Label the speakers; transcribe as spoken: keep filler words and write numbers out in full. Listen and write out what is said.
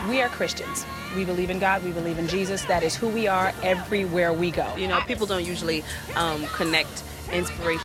Speaker 1: We are Christians. We believe in God. We believe in Jesus. That is who we are everywhere we go.
Speaker 2: You know, people don't usually um, connect inspiration